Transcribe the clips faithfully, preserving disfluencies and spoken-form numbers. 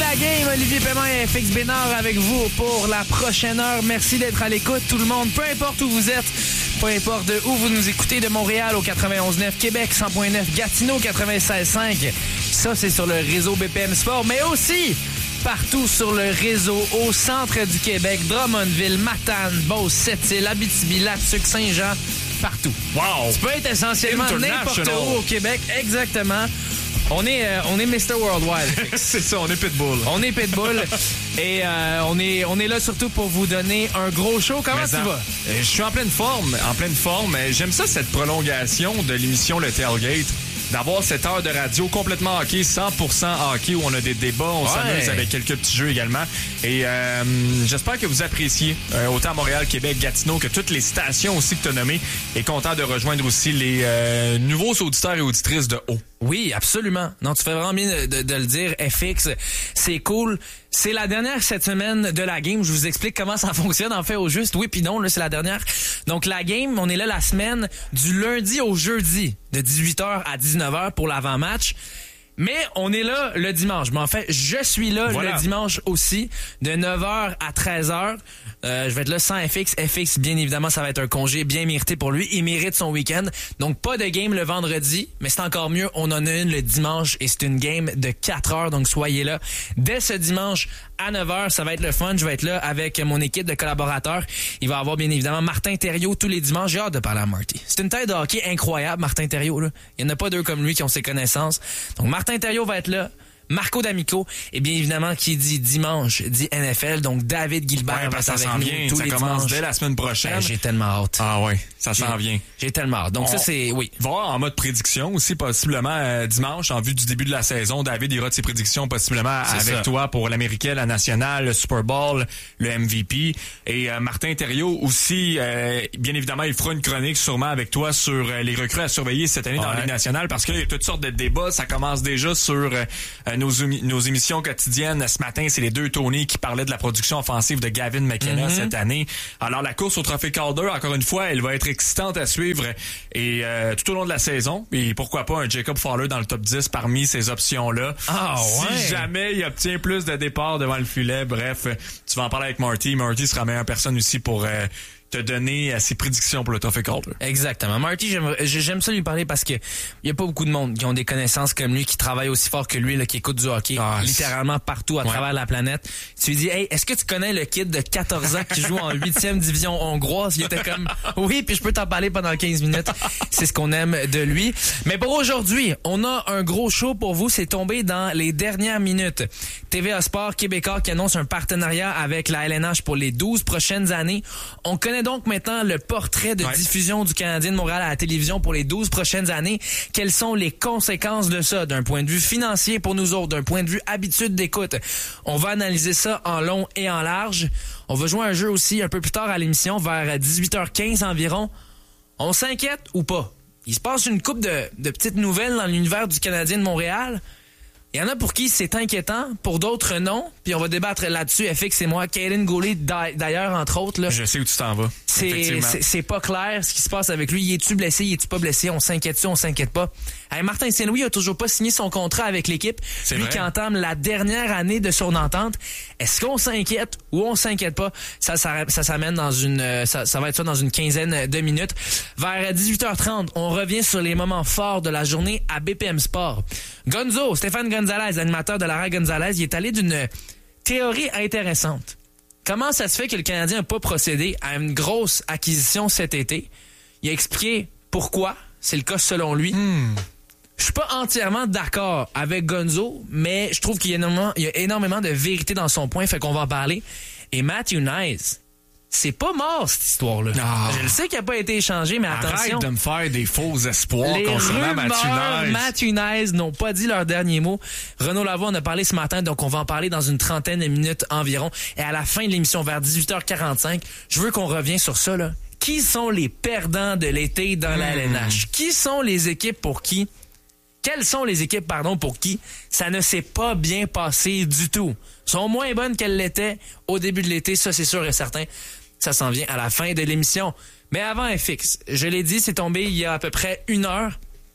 la game. Olivier Paiement et F X Bénard avec vous pour la prochaine heure. Merci d'être à l'écoute, tout le monde. Peu importe où vous êtes, peu importe de où vous nous écoutez, de Montréal au quatre-vingt-onze neuf, Québec cent point neuf, Gatineau quatre-vingt-seize cinq. Ça, c'est sur le réseau B P M Sport, mais aussi partout sur le réseau au centre du Québec, Drummondville, Matane, Beauce, Sept-Îles, Abitibi, Lac-Tuc, Saint-Jean, partout. Wow! Tu peux être essentiellement n'importe où au Québec, exactement. On est, euh, on est mister Worldwide. C'est ça, on est Pitbull. On est Pitbull. Et euh, on, est, on est là surtout pour vous donner un gros show. Comment Mais tu en, vas? Je suis en pleine forme, en pleine forme. J'aime ça, cette prolongation de l'émission Le Tailgate. D'avoir cette heure de radio complètement hockey, cent pour cent hockey, où on a des débats, on ouais. s'amuse avec quelques petits jeux également. Et euh, j'espère que vous appréciez euh, autant Montréal, Québec, Gatineau, que toutes les stations aussi que tu as nommées. Et content de rejoindre aussi les euh, nouveaux auditeurs et auditrices de haut. Oui, absolument. Non, tu fais vraiment bien de, de, de le dire, F X. C'est cool. C'est la dernière cette semaine de la game. Je vous explique comment ça fonctionne, en fait, au juste. Oui, puis non, là, c'est la dernière. Donc, la game, on est là la semaine du lundi au jeudi, de dix-huit heures à dix-neuf heures pour l'avant-match. Mais on est là le dimanche. Mais en fait, je suis là voilà. le dimanche aussi, de neuf heures à treize heures. Euh, je vais être là sans F X. F X, bien évidemment, ça va être un congé bien mérité pour lui. Il mérite son week-end. Donc, pas de game le vendredi, mais c'est encore mieux. On en a une le dimanche et c'est une game de quatre heures. Donc, soyez là dès ce dimanche à neuf heures. Ça va être le fun. Je vais être là avec mon équipe de collaborateurs. Il va y avoir, bien évidemment, Martin Thériault tous les dimanches. J'ai hâte de parler à Marty. C'est une tête de hockey incroyable, Martin Thériault, là. Il n'y en a pas deux comme lui qui ont ses connaissances. Donc, Martin Thériault va être là. Marco D'Amico, et bien évidemment, qui dit dimanche, dit N F L, donc David Gilbert ouais, va être avec nous vient, tous ça les commence dimanches. Dès la semaine prochaine. Ben, j'ai tellement hâte. Ah ouais, ça s'en vient. J'ai tellement hâte. Donc on ça, c'est... Oui. Va en mode prédiction aussi, possiblement euh, dimanche, en vue du début de la saison. David ira de ses prédictions possiblement c'est avec ça. Toi pour l'américaine, la nationale, le Super Bowl, le M V P. Et euh, Martin Thériault aussi, euh, bien évidemment, il fera une chronique sûrement avec toi sur euh, les recrues à surveiller cette année ouais. dans la Ligue nationale, parce qu'il y a toutes sortes de débats. Ça commence déjà sur euh, nos, nos émissions quotidienne. Ce matin, c'est les deux Tony qui parlaient de la production offensive de Gavin McKenna mm-hmm. cette année. Alors, la course au trophée Calder, encore une fois, elle va être excitante à suivre et euh, tout au long de la saison. Et pourquoi pas un Jacob Fowler dans le top dix parmi ces options-là. Ah, ouais. Si jamais il obtient plus de départs devant le filet, bref, tu vas en parler avec Marty. Marty sera la meilleure personne aussi pour... Euh, te donner ses prédictions pour le trophée Calder. Exactement. Marty, j'aime, j'aime ça lui parler parce que il y a pas beaucoup de monde qui ont des connaissances comme lui, qui travaillent aussi fort que lui, là, qui écoute du hockey ah, littéralement partout à ouais. travers la planète. Tu lui dis, hey, est-ce que tu connais le kid de quatorze ans qui joue en huitième division hongroise? Il était comme, oui, puis je peux t'en parler pendant quinze minutes. C'est ce qu'on aime de lui. Mais pour aujourd'hui, on a un gros show pour vous. C'est tombé dans les dernières minutes. T V A Sport Québécois qui annonce un partenariat avec la L N H pour les douze prochaines années. On connaît donc maintenant le portrait de ouais. diffusion du Canadien de Montréal à la télévision pour les douze prochaines années. Quelles sont les conséquences de ça d'un point de vue financier pour nous autres, d'un point de vue habitude d'écoute? On va analyser ça en long et en large. On va jouer un jeu aussi un peu plus tard à l'émission, vers dix-huit heures quinze environ. On s'inquiète ou pas? Il se passe une couple de, de petites nouvelles dans l'univers du Canadien de Montréal. Il y en a pour qui c'est inquiétant, pour d'autres non. Puis on va débattre là-dessus, F X et moi. Kaden Goulet, d'ailleurs, entre autres. Là, je sais où tu t'en vas. C'est, c'est, c'est pas clair ce qui se passe avec lui. Y es-tu blessé, y es-tu pas blessé? On s'inquiète-tu, on s'inquiète pas? Hey, Martin Saint-Louis a toujours pas signé son contrat avec l'équipe. C'est lui vrai. qui entame la dernière année de son entente. Est-ce qu'on s'inquiète ou on s'inquiète pas? Ça, ça, ça s'amène dans une, ça, ça va être ça dans une quinzaine de minutes. Vers dix-huit heures trente, on revient sur les moments forts de la journée à B P M Sport. Gonzo, Stéphane Gonzalez, animateur de Lara Gonzalez, il est allé d'une théorie intéressante. Comment ça se fait que le Canadien n'a pas procédé à une grosse acquisition cet été? Il a expliqué pourquoi. C'est le cas selon lui. Hmm. Je suis pas entièrement d'accord avec Gonzo, mais je trouve qu'il y a énormément, il y a énormément de vérité dans son point, fait qu'on va en parler. Et Matthew Knies, c'est pas mort, cette histoire-là. Ah. Je le sais qu'il n'a pas été échangé, mais Arrête attention. Arrête de me faire des faux espoirs les concernant Matthew Knies. Matthew Knies n'ont pas dit leur dernier mot. Renaud Lavoie en a parlé ce matin, donc on va en parler dans une trentaine de minutes environ. Et à la fin de l'émission, vers dix-huit heures quarante-cinq, je veux qu'on revienne sur ça, là. Qui sont les perdants de l'été dans mmh. la L N H? Qui sont les équipes pour qui? Quelles sont les équipes, pardon, pour qui ça ne s'est pas bien passé du tout? Sont moins bonnes qu'elles l'étaient au début de l'été, ça c'est sûr et certain. Ça s'en vient à la fin de l'émission. Mais avant F X, je l'ai dit, c'est tombé il y a à peu près une heure.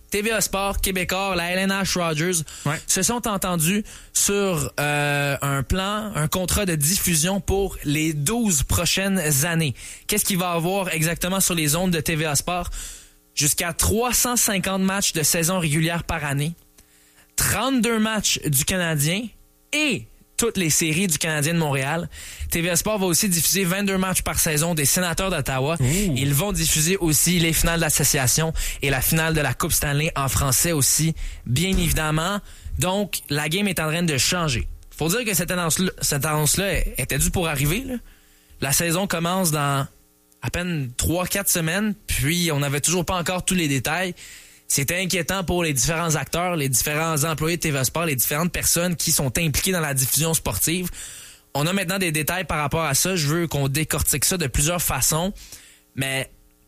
T V A Sport, Québécois, la L N H Rogers ouais. se sont entendus sur euh, un plan, un contrat de diffusion pour les douze prochaines années. Qu'est-ce qu'il va y avoir exactement sur les ondes de T V A Sport? Jusqu'à trois cent cinquante matchs de saison régulière par année, trente-deux matchs du Canadien et toutes les séries du Canadien de Montréal. T V A Sport va aussi diffuser vingt-deux matchs par saison des Sénateurs d'Ottawa. Ooh. Ils vont diffuser aussi les finales d'association et la finale de la Coupe Stanley en français aussi, bien évidemment. Donc, la game est en train de changer. Faut dire que cette annonce-là, cette annonce-là était due pour arriver. Là. La saison commence dans à peine trois quatre semaines, puis on n'avait toujours pas encore tous les détails. C'était inquiétant pour les différents acteurs, les différents employés de T V A Sport, les différentes personnes qui sont impliquées dans la diffusion sportive. On a maintenant des détails par rapport à ça. Je veux qu'on décortique ça de plusieurs façons. Mais,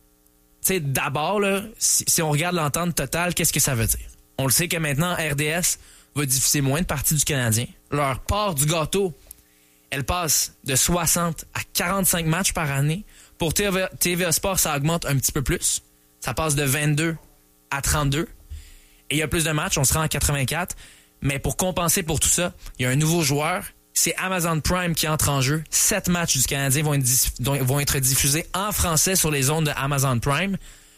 tu sais, d'abord, là, si, si on regarde l'entente totale, qu'est-ce que ça veut dire? On le sait que maintenant, R D S va diffuser moins de parties du Canadien. Leur part du gâteau, elle passe de soixante à quarante-cinq matchs par année. Pour T V A, T V A Sport, ça augmente un petit peu plus. Ça passe de vingt-deux à trente-deux. Et il y a plus de matchs, on sera en quatre-vingt-quatre. Mais pour compenser pour tout ça, il y a un nouveau joueur. C'est Amazon Prime qui entre en jeu. Sept matchs du Canadien vont être, diff- vont être diffusés en français sur les ondes de Amazon Prime.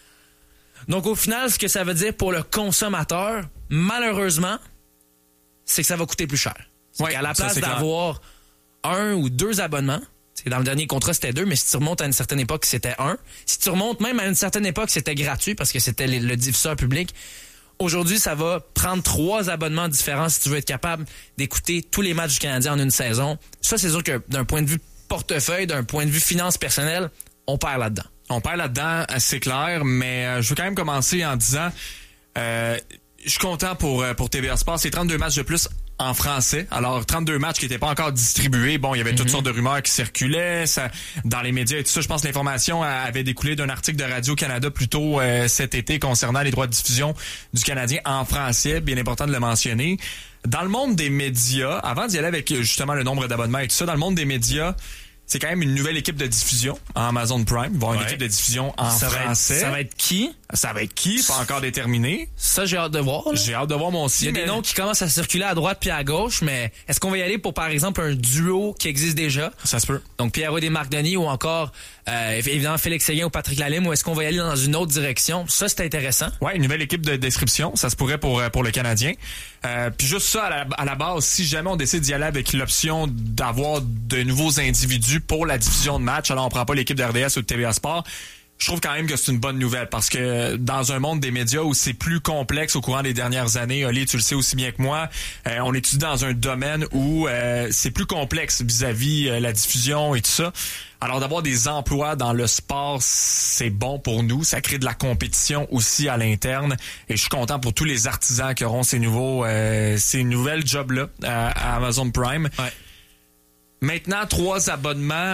Donc au final, ce que ça veut dire pour le consommateur, malheureusement, c'est que ça va coûter plus cher. Ouais, à la place ça, d'avoir clair. un ou deux abonnements, dans le dernier contrat, c'était deux, mais si tu remontes à une certaine époque, c'était un. Si tu remontes même à une certaine époque, c'était gratuit parce que c'était le, le diffuseur public. Aujourd'hui, ça va prendre trois abonnements différents si tu veux être capable d'écouter tous les matchs du Canadien en une saison. Ça, c'est sûr que d'un point de vue portefeuille, d'un point de vue finance personnelle, on perd là-dedans. On perd là-dedans, c'est clair, mais euh, je veux quand même commencer en disant... Euh, je suis content pour, pour T V A Sport. C'est trente-deux matchs de plus en français. Alors, trente-deux matchs qui n'étaient pas encore distribués. Bon, il y avait mm-hmm. toutes sortes de rumeurs qui circulaient ça, dans les médias et tout ça. Je pense que l'information avait découlé d'un article de Radio-Canada plus tôt euh, cet été concernant les droits de diffusion du Canadien en français. Bien important de le mentionner. Dans le monde des médias, avant d'y aller avec justement le nombre d'abonnements et tout ça, dans le monde des médias, c'est quand même une nouvelle équipe de diffusion en Amazon Prime. Ils vont avoir une ouais. équipe de diffusion en ça français. Va être, ça va être qui? Ça va être qui? Pas encore déterminé. Ça, j'ai hâte de voir. Là. J'ai hâte de voir mon aussi. Il y a mais... des noms qui commencent à circuler à droite puis à gauche, mais est-ce qu'on va y aller pour, par exemple, un duo qui existe déjà? Ça se peut. Donc, Pierre-Roy Desmarques-Denis ou encore, euh, évidemment, Félix Séguin ou Patrick Lalime, ou est-ce qu'on va y aller dans une autre direction? Ça, c'est intéressant. Ouais, une nouvelle équipe de description. Ça se pourrait pour, pour le Canadien. Euh, puis juste ça, à la, à la base, si jamais on décide d'y aller avec l'option d'avoir de nouveaux individus pour la diffusion de match, alors on prend pas l'équipe de R D S ou de T V A Sport, je trouve quand même que c'est une bonne nouvelle parce que dans un monde des médias où c'est plus complexe au courant des dernières années, Oli, tu le sais aussi bien que moi, euh, on étudie dans un domaine où euh, c'est plus complexe vis-à-vis euh, la diffusion et tout ça. Alors d'avoir des emplois dans le sport, c'est bon pour nous. Ça crée de la compétition aussi à l'interne. Et je suis content pour tous les artisans qui auront ces nouveaux, euh, ces nouvelles jobs-là à, à Amazon Prime. Ouais. Maintenant, trois abonnements.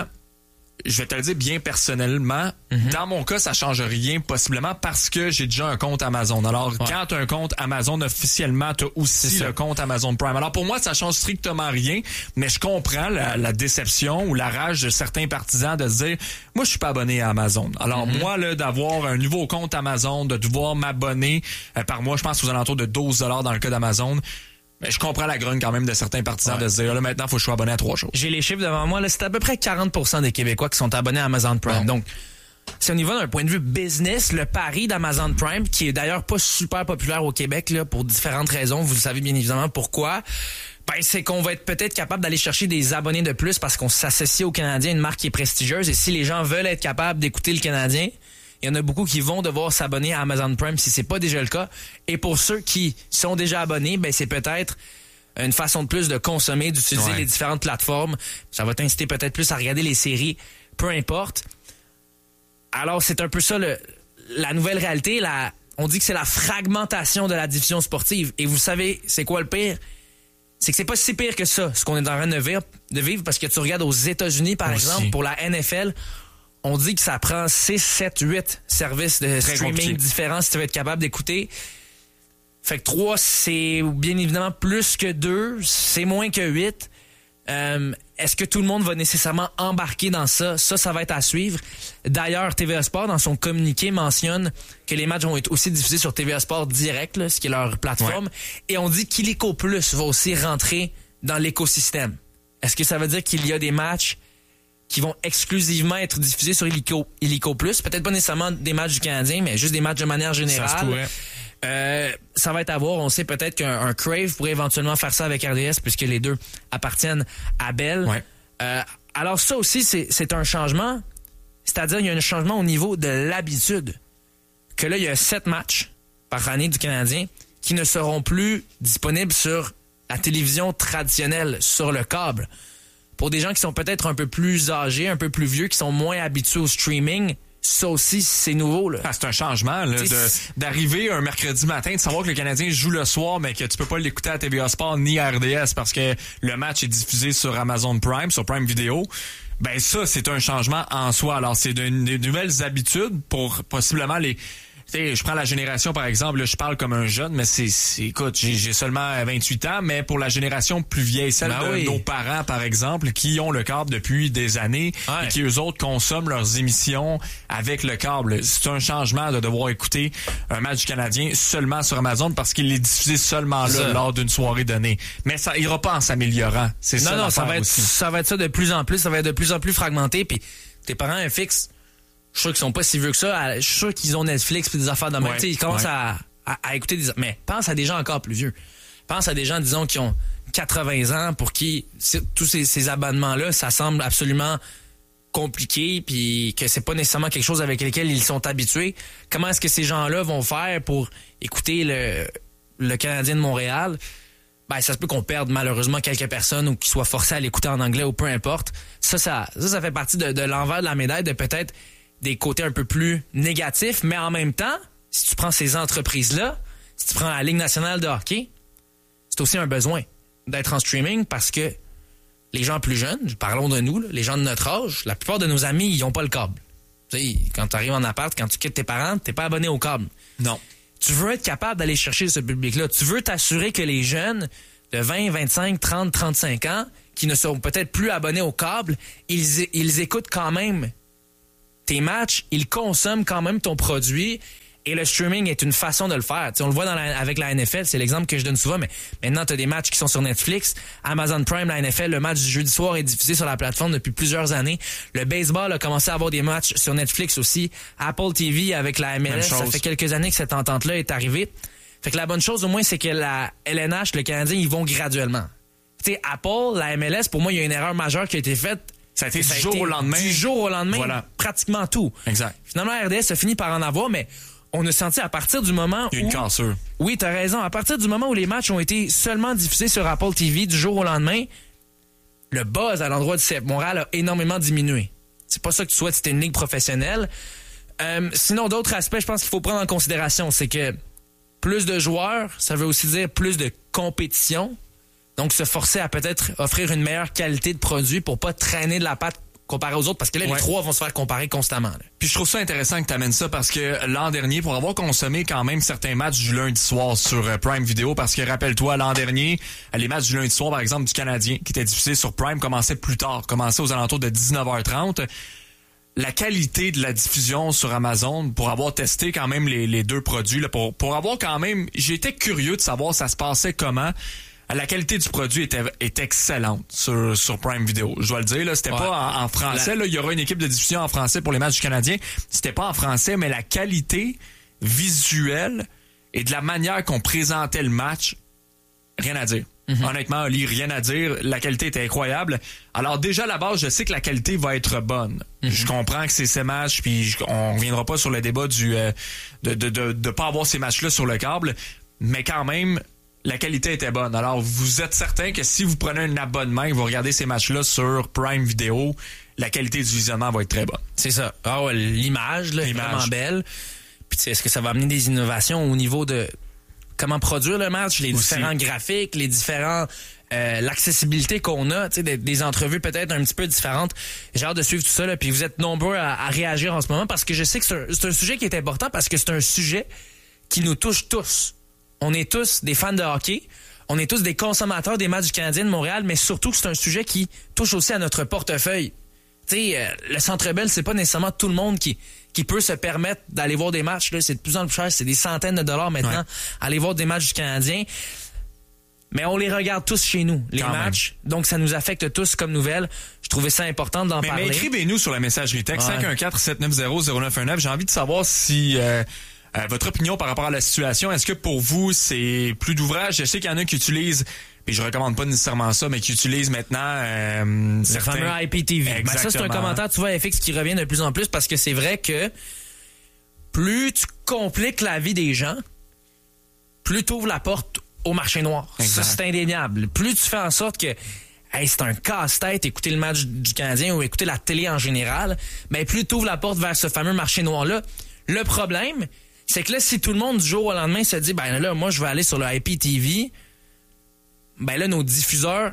Je vais te le dire bien personnellement, mm-hmm. dans mon cas, ça change rien possiblement parce que j'ai déjà un compte Amazon. Alors, ouais. quand tu as un compte Amazon officiellement, tu as aussi le compte Amazon Prime. Alors, pour moi, ça change strictement rien, mais je comprends la, la déception ou la rage de certains partisans de se dire, moi, je suis pas abonné à Amazon. Alors, mm-hmm. moi, là, d'avoir un nouveau compte Amazon, de devoir m'abonner euh, par mois, je pense aux alentours de douze dollars dans le cas d'Amazon. Mais je comprends la grogne quand même de certains partisans ouais. de se dire, là, maintenant, il faut que je sois abonné à trois choses. J'ai les chiffres devant moi, là, c'est à peu près quarante pour cent des Québécois qui sont abonnés à Amazon Prime. Ouais. Donc, si on y va d'un point de vue business, le pari d'Amazon Prime, qui est d'ailleurs pas super populaire au Québec, là, pour différentes raisons, vous le savez bien évidemment pourquoi, ben, c'est qu'on va être peut-être capable d'aller chercher des abonnés de plus parce qu'on s'associe au Canadien, une marque qui est prestigieuse, et si les gens veulent être capables d'écouter le Canadien, il y en a beaucoup qui vont devoir s'abonner à Amazon Prime si c'est pas déjà le cas. Et pour ceux qui sont déjà abonnés, ben c'est peut-être une façon de plus de consommer, d'utiliser ouais. les différentes plateformes. Ça va t'inciter peut-être plus à regarder les séries, peu importe. Alors, c'est un peu ça le, la nouvelle réalité. La, on dit que c'est la fragmentation de la diffusion sportive. Et vous savez, c'est quoi le pire? C'est que c'est pas si pire que ça, ce qu'on est en train de vivre, de vivre parce que tu regardes aux États-Unis, par Aussi. exemple, pour la N F L, on dit que ça prend six, sept, huit services de Très streaming compliqué. différents si tu veux être capable d'écouter. Fait que trois, c'est bien évidemment plus que deux, c'est moins que huit. Euh, est-ce que tout le monde va nécessairement embarquer dans ça? Ça, ça va être à suivre. D'ailleurs, T V A Sport, dans son communiqué, mentionne que les matchs vont être aussi diffusés sur T V A Sport Direct, là, ce qui est leur plateforme. Ouais. Et on dit qu'Illico Plus va aussi rentrer dans l'écosystème. Est-ce que ça veut dire qu'il y a des matchs qui vont exclusivement être diffusés sur Illico, Illico Plus? Peut-être pas nécessairement des matchs du Canadien, mais juste des matchs de manière générale. Ça se pourrait. Euh, ça va être à voir. On sait peut-être qu'un un Crave pourrait éventuellement faire ça avec R D S puisque les deux appartiennent à Bell. Ouais. Euh, alors ça aussi, c'est, c'est un changement. C'est-à-dire il y a un changement au niveau de l'habitude. Que là, il y a sept matchs par année du Canadien qui ne seront plus disponibles sur la télévision traditionnelle, sur le câble. Pour des gens qui sont peut-être un peu plus âgés, un peu plus vieux, qui sont moins habitués au streaming, ça aussi, c'est nouveau. Là. Ah, c'est un changement là, de, d'arriver un mercredi matin, de savoir que le Canadien joue le soir, mais que tu peux pas l'écouter à T V A Sport ni à R D S parce que le match est diffusé sur Amazon Prime, sur Prime Video. Ben ça, c'est un changement en soi. Alors, c'est de, de nouvelles habitudes pour possiblement les... Tu sais, je prends la génération, par exemple, là, je parle comme un jeune, mais c'est, c'est écoute, j'ai, j'ai seulement vingt-huit ans, mais pour la génération plus vieille, celle ben de oui. nos parents, par exemple, qui ont le câble depuis des années ouais. et qui, eux autres, consomment leurs émissions avec le câble. C'est un changement de devoir écouter un match du Canadien seulement sur Amazon parce qu'il est diffusé seulement là ça. lors d'une soirée donnée. Mais ça ira pas en s'améliorant. C'est non, ça. Non, ça va être, aussi. ça va être ça de plus en plus. Ça va être de plus en plus fragmenté. Puis tes parents, un fixe. Je suis sûr qu'ils sont pas si vieux que ça. Je suis sûr qu'ils ont Netflix et des affaires de même. Ouais, ils commencent ouais. à, à, à écouter des... Mais pense à des gens encore plus vieux. Pense à des gens, disons, qui ont quatre-vingts ans pour qui tous ces, ces abonnements-là, ça semble absolument compliqué puis que c'est pas nécessairement quelque chose avec lequel ils sont habitués. Comment est-ce que ces gens-là vont faire pour écouter le, le Canadien de Montréal? Ben, ça se peut qu'on perde malheureusement quelques personnes ou qu'ils soient forcés à l'écouter en anglais ou peu importe. Ça, ça, ça, ça fait partie de, de l'envers de la médaille de peut-être des côtés un peu plus négatifs, mais en même temps, si tu prends ces entreprises-là, si tu prends la Ligue nationale de hockey, c'est aussi un besoin d'être en streaming parce que les gens plus jeunes, parlons de nous, là, les gens de notre âge, la plupart de nos amis, ils n'ont pas le câble. Tu sais, quand tu arrives en appart, quand tu quittes tes parents, t'es pas abonné au câble. Non. Tu veux être capable d'aller chercher ce public-là. Tu veux t'assurer que les jeunes de vingt, vingt-cinq, trente, trente-cinq ans, qui ne sont peut-être plus abonnés au câble, ils, ils écoutent quand même tes matchs, ils consomment quand même ton produit et le streaming est une façon de le faire. T'sais, on le voit dans la, avec la N F L, c'est l'exemple que je donne souvent, mais maintenant tu as des matchs qui sont sur Netflix, Amazon Prime, la N F L, le match du jeudi soir est diffusé sur la plateforme depuis plusieurs années. Le baseball a commencé à avoir des matchs sur Netflix aussi. Apple T V avec la M L S, ça fait quelques années que cette entente-là est arrivée. Fait que la bonne chose au moins, c'est que la L N H, le Canadien, ils vont graduellement. Tu sais, Apple, la M L S, pour moi, il y a une erreur majeure qui a été faite. Ça a été ça du jour au lendemain. Du jour au lendemain, voilà. Pratiquement tout. Exact. Finalement, R D S a fini par en avoir, mais on a senti à partir du moment il y a une où... cassure. Oui, t'as raison. À partir du moment où les matchs ont été seulement diffusés sur Apple T V du jour au lendemain, le buzz à l'endroit du C F Montréal a énormément diminué. C'est pas ça que tu souhaites, c'était une ligue professionnelle. Euh, sinon, d'autres aspects, je pense qu'il faut prendre en considération, c'est que plus de joueurs, ça veut aussi dire plus de compétition. Donc, se forcer à peut-être offrir une meilleure qualité de produit pour pas traîner de la patte comparé aux autres, parce que là, ouais. les trois vont se faire comparer constamment. Là. Puis je trouve ça intéressant que tu amènes ça, parce que l'an dernier, pour avoir consommé quand même certains matchs du lundi soir sur Prime Video, parce que rappelle-toi, l'an dernier, les matchs du lundi soir, par exemple, du Canadien, qui étaient diffusés sur Prime, commençaient plus tard, commençaient aux alentours de dix-neuf heures trente. La qualité de la diffusion sur Amazon, pour avoir testé quand même les, les deux produits, là, pour, pour avoir quand même... J'étais curieux de savoir ça se passait comment. La qualité du produit était, est excellente sur, sur Prime Video. Je dois le dire, là, c'était ouais. pas en, en français. Là, il y aura une équipe de diffusion en français pour les matchs du Canadien. C'était pas en français, mais la qualité visuelle et de la manière qu'on présentait le match, rien à dire. Mm-hmm. Honnêtement, Ali, rien à dire. La qualité était incroyable. Alors déjà, à la base, je sais que la qualité va être bonne. Mm-hmm. Je comprends que c'est ces matchs, puis je, on reviendra pas sur le débat du euh, de, de, de, de pas avoir ces matchs-là sur le câble, mais quand même... La qualité était bonne. Alors, vous êtes certain que si vous prenez un abonnement et vous regardez ces matchs-là sur Prime Video, la qualité du visionnement va être très bonne. C'est ça. Ah ouais, l'image, là, l'image est vraiment belle. Puis, est-ce que ça va amener des innovations au niveau de comment produire le match, les Aussi. différents graphiques, les différents... Euh, l'accessibilité qu'on a, tu sais, des, des entrevues peut-être un petit peu différentes. J'ai hâte de suivre tout ça, là. Puis vous êtes nombreux à, à réagir en ce moment parce que je sais que c'est un, c'est un sujet qui est important parce que c'est un sujet qui nous touche tous. On est tous des fans de hockey. On est tous des consommateurs des matchs du Canadien de Montréal, mais surtout que c'est un sujet qui touche aussi à notre portefeuille. Tu sais, euh, le Centre Bell, c'est pas nécessairement tout le monde qui qui peut se permettre d'aller voir des matchs. Là, c'est de plus en plus cher, c'est des centaines de dollars maintenant, ouais. aller voir des matchs du Canadien. Mais on les regarde tous chez nous, les Quand matchs. Même. Donc, ça nous affecte tous comme nouvelle. Je trouvais ça important d'en mais, parler. Mais écrivez-nous sur la messagerie texte ouais. cinq un quatre, sept neuf zéro, zéro neuf un neuf. J'ai envie de savoir si... Euh, euh, votre opinion par rapport à la situation. Est-ce que pour vous, c'est plus d'ouvrage? Je sais qu'il y en a qui utilisent... Puis je recommande pas nécessairement ça, mais qui utilisent maintenant euh, certains... Le fameux I P T V. Ben, ça, c'est un commentaire, tu vois, F X qui revient de plus en plus parce que c'est vrai que plus tu compliques la vie des gens, plus tu ouvres la porte au marché noir. Exact. Ça, c'est indéniable. Plus tu fais en sorte que hey, c'est un casse-tête écouter le match du Canadien ou écouter la télé en général, ben plus tu ouvres la porte vers ce fameux marché noir-là. Le problème, c'est que là, si tout le monde du jour au lendemain se dit, ben là, moi, je vais aller sur le I P T V... ben là, nos diffuseurs,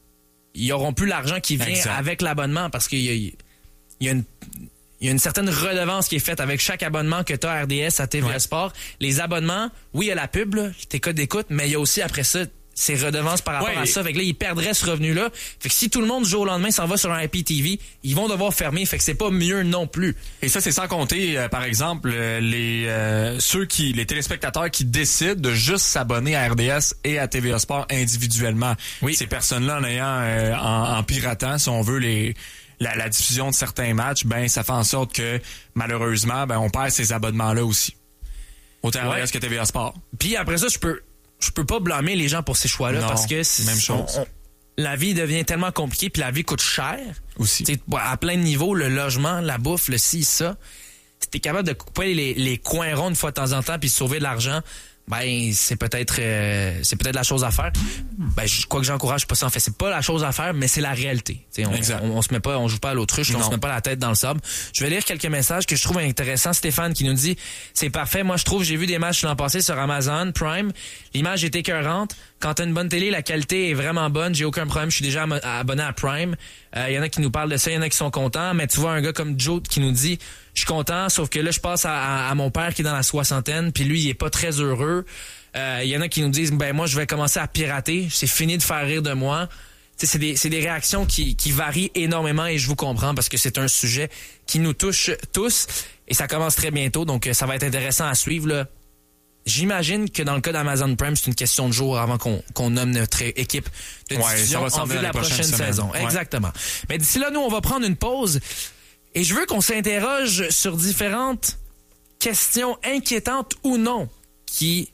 ils n'auront plus l'argent qui vient exact. Avec l'abonnement parce qu'il y a, il y a une, il y a une certaine redevance qui est faite avec chaque abonnement que tu as à R D S, à T V A ouais. Sport. Les abonnements, oui, il y a la pub, là, tes codes d'écoute, mais il y a aussi après ça ces redevances par rapport ouais, à ça. Fait que là, ils perdraient ce revenu-là. Fait que si tout le monde, du jour au lendemain, s'en va sur un I P T V, ils vont devoir fermer. Fait que c'est pas mieux non plus. Et ça, c'est sans compter, euh, par exemple, euh, les euh, ceux qui, les téléspectateurs qui décident de juste s'abonner à R D S et à T V A Sport individuellement. Oui. Ces personnes-là, en ayant, euh, en, en piratant, si on veut, les... La, la diffusion de certains matchs, ben ça fait en sorte que, malheureusement, ben on perd ces abonnements-là aussi. Autant R D S que T V A Sport. Puis après ça, je peux... Je peux pas blâmer les gens pour ces choix-là non, parce que c'est, même chose. On, on, la vie devient tellement compliquée puis la vie coûte cher. Aussi. T'sais, à plein de niveaux, le logement, la bouffe, le ci, ça. Si t'es capable de couper les, les coins ronds une fois de temps en temps puis sauver de l'argent, ben c'est peut-être euh, c'est peut-être la chose à faire. Ben je crois que j'encourage pas ça en fait, c'est pas la chose à faire mais c'est la réalité. On, on, on se met pas on joue pas à l'autruche, non. On se met pas la tête dans le sable. Je vais lire quelques messages que je trouve intéressants. Stéphane qui nous dit c'est parfait, moi je trouve j'ai vu des matchs l'an passé sur Amazon Prime, l'image est écœurante. Quand t'as une bonne télé, la qualité est vraiment bonne, j'ai aucun problème, je suis déjà abonné à Prime. Il euh, y en a qui nous parlent de ça, il y en a qui sont contents, mais tu vois un gars comme Joe qui nous dit je suis content, sauf que là je passe à, à, à mon père qui est dans la soixantaine, puis lui il est pas très heureux. Il euh, y en a qui nous disent ben moi je vais commencer à pirater, c'est fini de faire rire de moi. T'sais, c'est des c'est des réactions qui qui varient énormément et je vous comprends parce que c'est un sujet qui nous touche tous et ça commence très bientôt, donc ça va être intéressant à suivre là. J'imagine que dans le cas d'Amazon Prime, c'est une question de jour avant qu'on qu'on nomme notre équipe de diffusion ouais, en vue de la prochaine, prochaine saison. Ouais. Exactement. Mais d'ici là, nous, on va prendre une pause et je veux qu'on s'interroge sur différentes questions inquiétantes ou non qui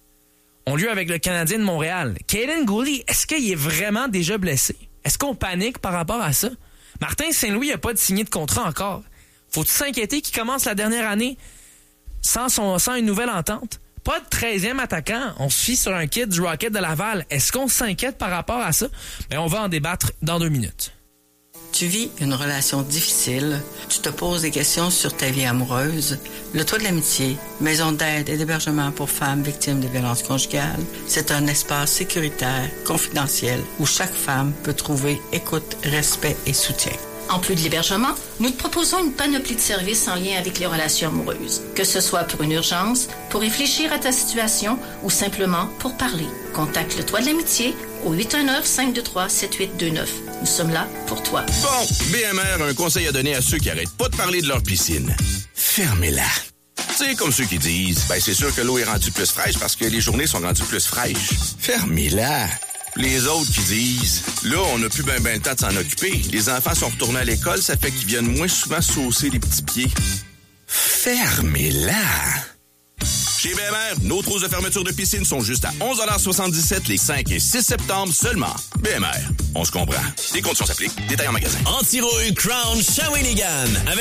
ont lieu avec le Canadien de Montréal. Kaiden Guhle, est-ce qu'il est vraiment déjà blessé? Est-ce qu'on panique par rapport à ça? Martin Saint-Louis n'a pas de signé de contrat encore. Faut-il s'inquiéter qu'il commence la dernière année sans, son, sans une nouvelle entente? Pas de treizième attaquant. On se fie sur un kid du Rocket de Laval. Est-ce qu'on s'inquiète par rapport à ça? Mais on va en débattre dans deux minutes. Tu vis une relation difficile, tu te poses des questions sur ta vie amoureuse. Le Toit de l'Amitié, maison d'aide et d'hébergement pour femmes victimes de violences conjugales, c'est un espace sécuritaire, confidentiel, où chaque femme peut trouver écoute, respect et soutien. En plus de l'hébergement, nous te proposons une panoplie de services en lien avec les relations amoureuses. Que ce soit pour une urgence, pour réfléchir à ta situation ou simplement pour parler. Contacte le Toit de l'Amitié au huit un neuf, cinq deux trois, sept huit deux neuf. Nous sommes là pour toi. Bon, B M R a un conseil à donner à ceux qui arrêtent pas de parler de leur piscine. Fermez-la. C'est comme ceux qui disent, ben c'est sûr que l'eau est rendue plus fraîche parce que les journées sont rendues plus fraîches. Fermez-la. Les autres qui disent, là, on n'a plus ben ben le temps de s'en occuper. Les enfants sont retournés à l'école, ça fait qu'ils viennent moins souvent saucer les petits pieds. Fermez-la! Chez B M R, nos trousses de fermeture de piscine sont juste à onze soixante-dix-sept les cinq et six septembre seulement. B M R, on se comprend. Les conditions s'appliquent. Détails en magasin. Anti-rouille Crown Shawinigan.